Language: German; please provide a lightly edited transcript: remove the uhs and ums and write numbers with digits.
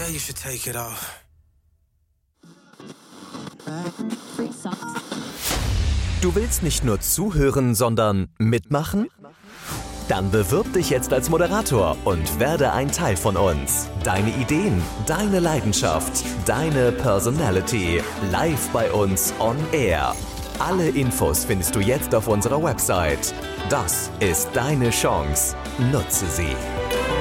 you should take it off. Du willst nicht nur zuhören, sondern mitmachen? Dann bewirb dich jetzt als Moderator und werde ein Teil von uns. Deine Ideen, deine Leidenschaft, deine Personality. Live bei uns on Air. Alle Infos findest du jetzt auf unserer Website. Das ist deine Chance. Nutze sie.